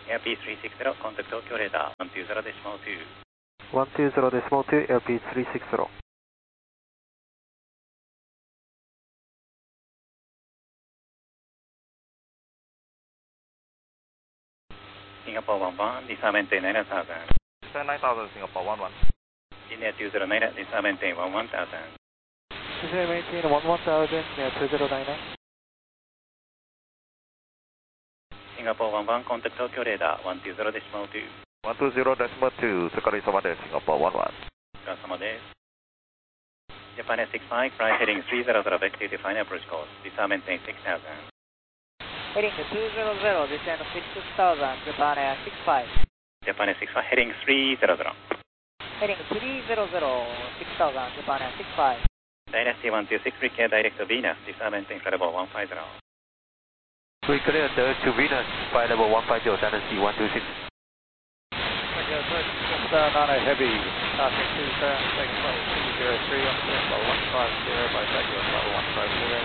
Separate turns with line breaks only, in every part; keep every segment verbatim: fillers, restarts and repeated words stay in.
Airspeed three sixty, contact Tokyo radar one two zero decimal two.
one two zero decimal two, Airspeed three sixty.
Singapore one one, descend maintain nine thousand.
Descend nine thousand, Singapore one one.
India two zero nine, descend maintain one one thousand.
Descend maintain one one thousand, India two zero nine nine.
Singapore one one, contact Tokyo radar one two zero decimal two.
one two zero decimal two, お疲れ様です、Singapore one one。
お疲れ様です。Japan six five, flight heading three zero zero, vector to final approach course, descend maintain six thousand.
Heading two zero zero, descend six thousand, Japan Air six five.
Japan six five, heading three zero zero.
Heading three zero zero, six thousand, Japan Air six five.
Dynasty one two six, recare direct to Venus, descend maintain flight level one five zero.
We clear direct to Venus, flight level one five zero, Dynasty one two six.
Just uh, not a heavy, passing two seven six flight two zero three on level one five zero by Douglas level one five zero.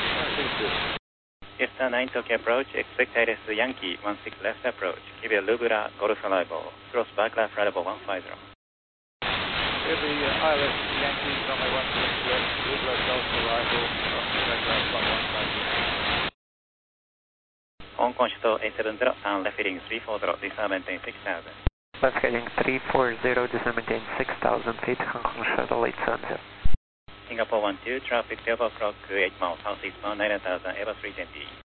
Fiesta nine Tokyo approach, expect I L S Yankee one six left approach, Kibia Lubula, Golf arrival, cross back left flight level one five zero.
Heavy uh, I L S Yankee runway one six left, Lubula Golf arrival, cross back left level one five zero.
Hong Kong Shuto eight seven zero, and left heading three four zero, descend maintain six thousand.
Left heading three four zero, descend maintain six thousand feet, Hong Kong Shuttle eight seven zero.
Singapore one two, traffic twelve o'clock, eight miles southeastbound, nine thousand, Airbus three twenty.